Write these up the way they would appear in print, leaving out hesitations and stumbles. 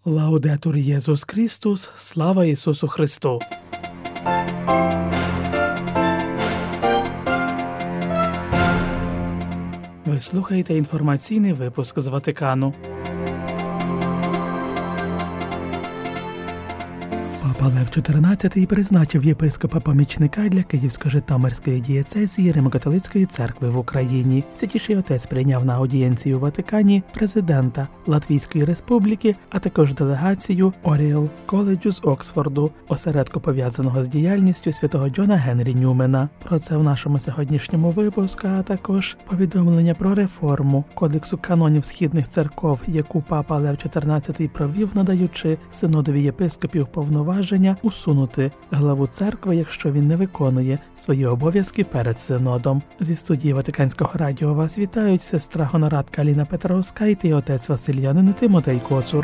Лаудетур Єсус Христос, слава Ісусу Христу! Ви слухаєте інформаційний випуск з Ватикану. Папа Лев XIV призначив єпископа-помічника для Київсько-Житомирської дієцезії Римо-католицької церкви в Україні. Святіший Отець прийняв на аудієнції у Ватикані президента Латвійської Республіки, а також делегацію Оріел коледжу з Оксфорду, осередку пов'язаного з діяльністю святого Джона Генрі Ньюмена. Про це в нашому сьогоднішньому випуску, а також повідомлення про реформу Кодексу канонів східних церков, яку папа Лев XIV провів, надаючи синодові єпископів повноваження усунути главу церкви, якщо він не виконує свої обов'язки перед синодом. Зі студії Ватиканського радіо вас вітають сестра гонорадка Аліна Петровська і отець Василянин Тимотей Коцур.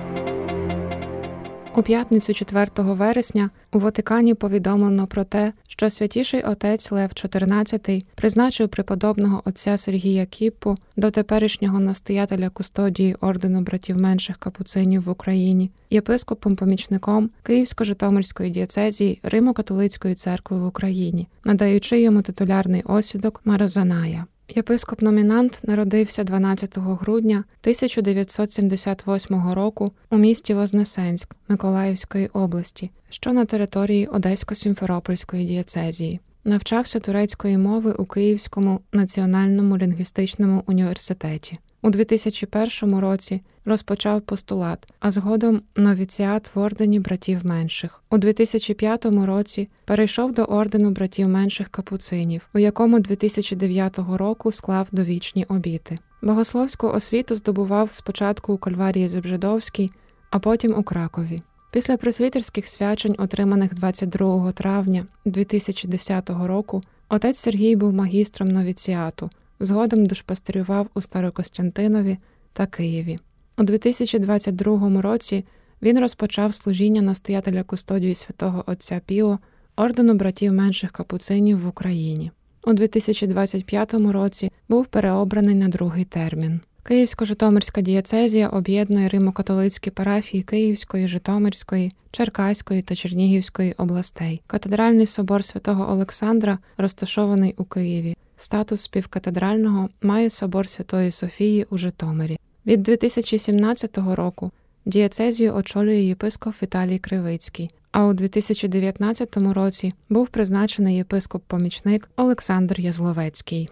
У п'ятницю 4 вересня у Ватикані повідомлено про те, що святіший отець Лев XIV призначив преподобного отця Сергія Кіппу до теперішнього настоятеля кустодії ордену братів менших капуцинів в Україні, єпископом-помічником Київсько-Житомирської дієцезії Римо-католицької церкви в Україні, надаючи йому титулярний освідок Маразаная. Єпископ-номінант народився 12 грудня 1978 року у місті Вознесенськ Миколаївської області, що на території Одесько-Сімферопольської дієцезії. Навчався турецької мови у Київському національному лінгвістичному університеті. У 2001 році розпочав постулат, а згодом новіціат в ордені братів менших. У 2005 році перейшов до ордену братів менших капуцинів, у якому 2009 року склав довічні обіти. Богословську освіту здобував спочатку у Кальварії Зебжедовській, а потім у Кракові. Після пресвітерських свячень, отриманих 22 травня 2010 року, отець Сергій був магістром новіціату, згодом душпастерював у Старокостянтинові та Києві. У 2022 році він розпочав служіння настоятеля кустодії святого отця Піо ордену братів менших капуцинів в Україні. У 2025 році був переобраний на другий термін. Київсько-Житомирська дієцезія об'єднує римо-католицькі парафії Київської, Житомирської, Черкаської та Чернігівської областей. Катедральний собор святого Олександра розташований у Києві. Статус співкатедрального має собор Святої Софії у Житомирі. Від 2017 року дієцезію очолює єпископ Віталій Кривицький, а у 2019 році був призначений єпископ-помічник Олександр Язловецький.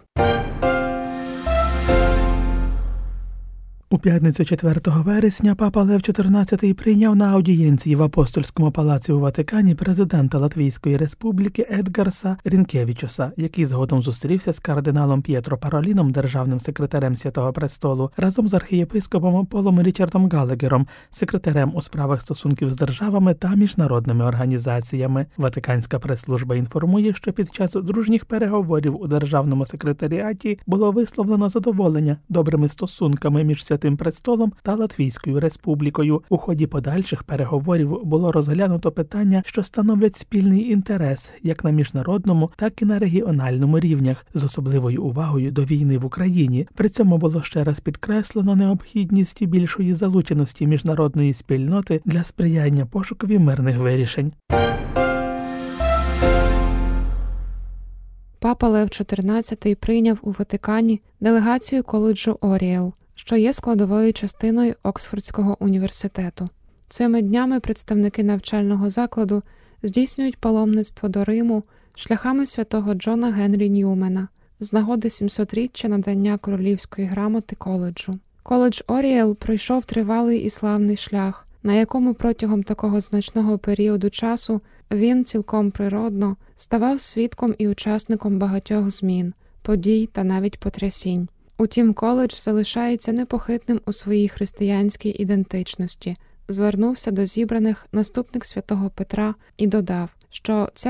У п'ятницю 4 вересня папа Лев XIV прийняв на аудієнції в Апостольському палаці у Ватикані президента Латвійської Республіки Едгарса Рінкевічуса, який згодом зустрівся з кардиналом П'єтро Пароліном, державним секретарем Святого Престолу, разом з архієпископом Полом Річардом Галагером, секретарем у справах стосунків з державами та міжнародними організаціями. Ватиканська прес-служба інформує, що під час дружніх переговорів у державному секретаріаті було висловлено задоволення добрими стосунками між Святим Престолом та Латвійською Республікою. У ході подальших переговорів було розглянуто питання, що становлять спільний інтерес як на міжнародному, так і на регіональному рівнях, з особливою увагою до війни в Україні. При цьому було ще раз підкреслено необхідність більшої залученості міжнародної спільноти для сприяння пошукові мирних вирішень. Папа Лев XIV прийняв у Ватикані делегацію коледжу Оріел, що є складовою частиною Оксфордського університету. Цими днями представники навчального закладу здійснюють паломництво до Риму шляхами святого Джона Генрі Ньюмена з нагоди 700-річчя надання королівської грамоти коледжу. Коледж Оріел пройшов тривалий і славний шлях, на якому протягом такого значного періоду часу він цілком природно ставав свідком і учасником багатьох змін, подій та навіть потрясінь. Утім, коледж залишається непохитним у своїй християнській ідентичності. Звернувся до зібраних наступник святого Петра і додав, що ця